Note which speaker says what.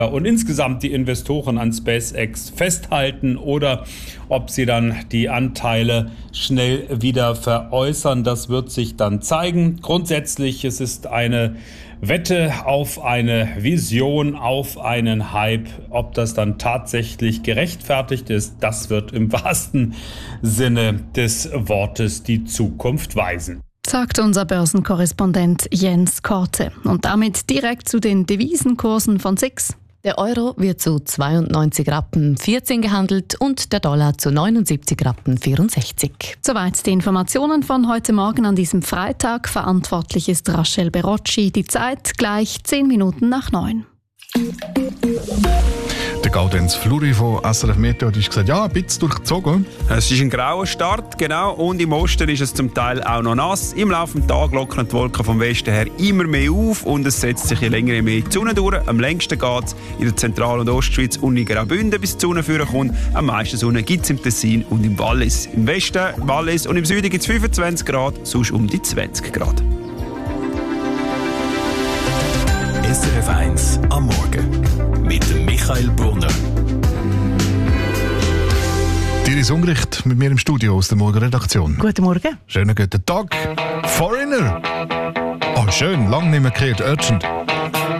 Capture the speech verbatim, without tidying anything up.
Speaker 1: und insgesamt die Investoren an SpaceX festhalten oder ob sie dann die Anteile schnell wieder veräußern, das wird sich dann zeigen. Grundsätzlich es ist eine Wette auf eine Vision, auf einen Hype. Ob das dann tatsächlich gerechtfertigt ist, das wird im wahrsten Sinne des Wortes die Zukunft weisen.
Speaker 2: Sagt unser Börsenkorrespondent Jens Korte. Und damit direkt zu den Devisenkursen von S I X.
Speaker 3: Der Euro wird zu zweiundneunzig Rappen vierzehn gehandelt und der Dollar zu neunundsiebzig Rappen vierundsechzig.
Speaker 2: Soweit die Informationen von heute Morgen an diesem Freitag. Verantwortlich ist Rachel Berocci. Die Zeit gleich zehn Minuten nach neun.
Speaker 4: Der Gaudenz Fluri von S R F Meteo hat gesagt, ja, ein bisschen durchgezogen.
Speaker 5: Es ist ein grauer Start, genau, und im Osten ist es zum Teil auch noch nass. Im Laufe des Tages lockern die Wolken vom Westen her immer mehr auf und es setzt sich je länger je mehr die Sonne durch. Am längsten geht es in der Zentral- und Ostschweiz und in Graubünden, bis die Sonne vorkommt. Am meisten Sonne gibt es im Tessin und im Wallis. Im Westen, Wallis und im Süden gibt es fünfundzwanzig Grad, sonst um die zwanzig Grad.
Speaker 6: S R F eins am Morgen mit dem Michael Brunner.
Speaker 4: Iris Ungericht mit mir im Studio aus der Morgenredaktion.
Speaker 7: Guten Morgen.
Speaker 4: Schönen guten Tag. Foreigner. Oh, schön, lang nicht mehr gehört. Urgent.